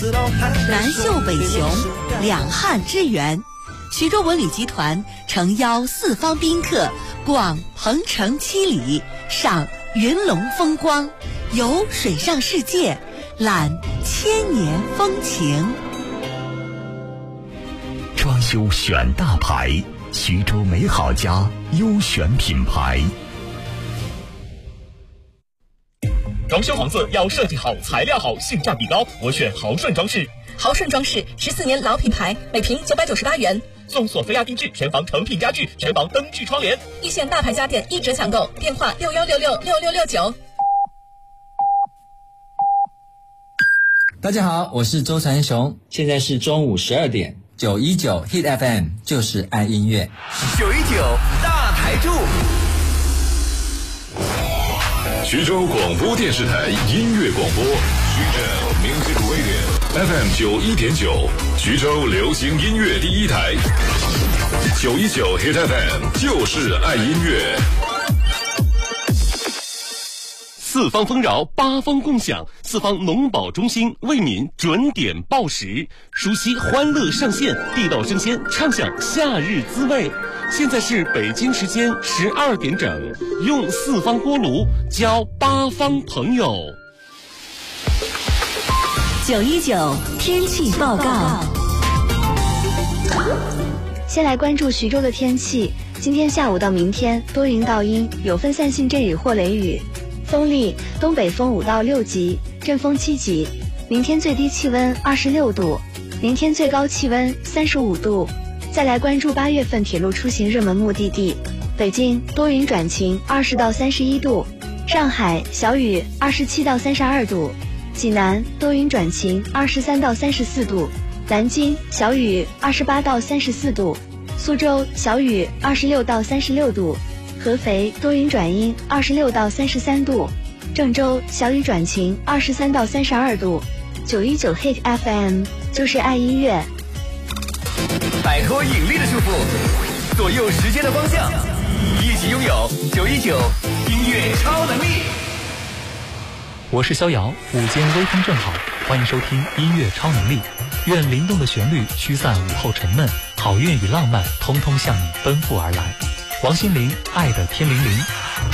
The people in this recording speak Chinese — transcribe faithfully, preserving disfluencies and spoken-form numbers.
南秀北雄，两汉之源。徐州文旅集团诚邀四方宾客逛鹏城七里，赏云龙风光，游水上世界，览千年风情。 装修选大牌，徐州美好家优选品牌。 装修房子要设计好、材料好、性价比高，我选豪顺装饰。 豪顺装饰十四年老品牌，每平九百九十八元， 送索菲亚定制全房成品家具、全房灯具窗帘， 一线大牌家电一折抢购，电话六幺六六六六六九。 大家好，我是周传雄，现在是中午十二点，九一九 Hit F M 就是爱音乐， 九一九大台柱。 徐州广播电视台音乐广播，徐州 Music Radio F M 九一点九，徐州流行音乐第一台，九一九 Hit F M 就是爱音乐。 四方丰饶，八方共享，四方农保中心为您准点报时，熟悉欢乐上线，地道生鲜，畅享夏日滋味。现在是北京时间十二点整，用四方锅炉交八方朋友。 九一九天气报告。 先来关注徐州的天气，今天下午到明天多云到阴，有分散性阵雨或雷雨，风力东北风五到六级，阵风七级。明天最低气温二十六度，明天最高气温三十五度。再来关注八月份铁路出行热门目的地，北京多云转晴，二十到三十一度；上海小雨，二十七到三十二度；济南多云转晴，二十三到三十四度；南京小雨，二十八到三十四度；苏州小雨，二十六到三十六度；合肥多云转阴，二十六到三十三度；郑州小雨转晴，二十三到三十二度。九一九 Hit F M 就是爱音乐。 摆脱引力的束缚，左右时间的方向，一起拥有九一九音乐超能力。 我是逍遥，午间微风正好，欢迎收听音乐超能力。愿灵动的旋律驱散午后沉闷，好运与浪漫通通向你奔赴而来。王心凌，爱的天灵灵。